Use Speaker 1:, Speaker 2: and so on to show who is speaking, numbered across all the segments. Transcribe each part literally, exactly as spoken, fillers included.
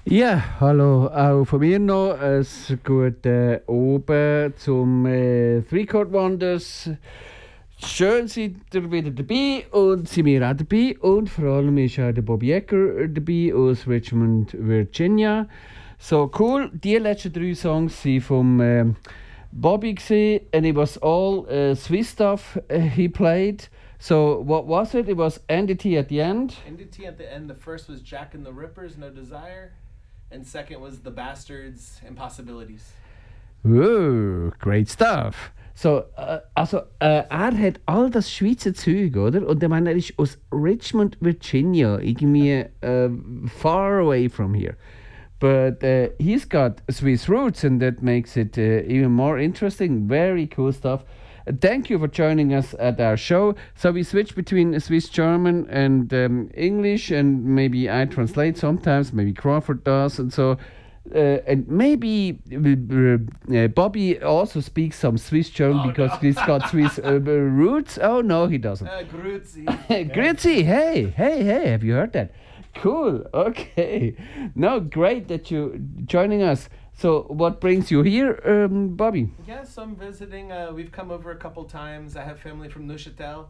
Speaker 1: Ja, hallo auch von mir noch. Ein guten Abend zum äh, Three Chord Wonders. Schön seid ihr wieder dabei und sind wir auch dabei. Und vor allem ist auch der Bobby Ecker dabei aus Richmond, Virginia. So cool. Die letzten drei Songs waren vom äh, Bobby gewesen, and it was all uh, Swiss stuff uh, he played. So what was it? It was N D T at the end.
Speaker 2: N D T at the end. The first was Jack and the Rippers, No Desire. And second was The Bastards, Impossibilities.
Speaker 1: Whoa, great stuff. So, äh, also, äh, er hat all das Schweizer Zeug, oder? Und ich meine, er ist aus Richmond, Virginia, irgendwie äh, far away from here. But uh, he's got Swiss roots, and that makes it uh, even more interesting. Very cool stuff. Uh, thank you for joining us at our show. So we switch between Swiss German and um, English, and maybe I translate sometimes, maybe Crawford does, and so. Uh, and maybe uh, uh, Bobby also speaks some Swiss German
Speaker 2: Oh,
Speaker 1: because
Speaker 2: no.
Speaker 1: he's got Swiss uh, roots. Oh no, he doesn't.
Speaker 2: Uh, Grüezi.
Speaker 1: Grüezi, hey, hey, hey, have you heard that? Cool, okay. No, great that you're joining us. So, what brings you here, um, Bobby?
Speaker 2: Yeah, so I'm visiting. Uh, we've come over a couple times. I have family from Neuchâtel.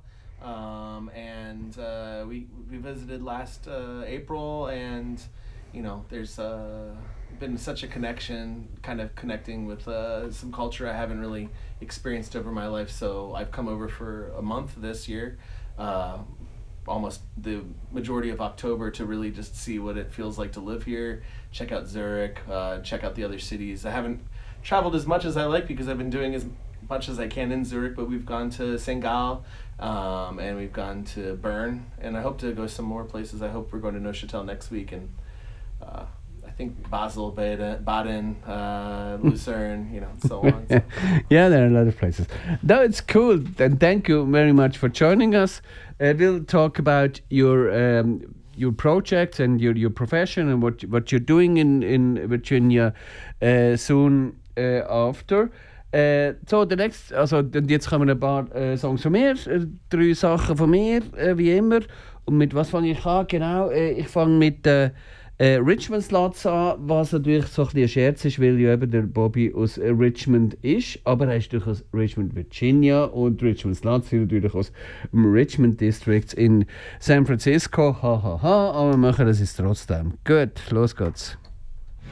Speaker 2: Um, and uh, we, we visited last uh, April, and, you know, there's uh, been such a connection, kind of connecting with uh, some culture I haven't really experienced over my life. So I've come over for a month this year. Uh, almost the majority of October to really just see what it feels like to live here, check out Zurich, uh, check out the other cities. I haven't traveled as much as I like because I've been doing as much as I can in Zurich, but we've gone to Saint Gall, um, and we've gone to Bern, and I hope to go some more places. I hope we're going to Neuchâtel next week, and uh, I think Basel, Baden, Baden uh, Lucerne, you know, so on. So.
Speaker 1: Yeah, there are a lot of places. No, it's cool, and thank you very much for joining us. Uh, we'll talk about your um, your projects and your, your profession and what what you're doing in in Virginia uh, soon uh, after. Uh, so, the next, also und jetzt kommen ein paar uh, Songs von mir, uh, drei Sachen von mir, uh, wie immer. Und mit was fange ich an? Genau, uh, ich fange mit uh, uh, Richmond Slots an, was natürlich so ein bisschen ein Scherz ist, weil ja eben der Bobby aus uh, Richmond ist, aber er ist natürlich aus Richmond, Virginia, und Richmond Slots sind natürlich aus dem Richmond District in San Francisco. Hahaha, ha, ha, aber wir machen das jetzt trotzdem. Gut, los geht's.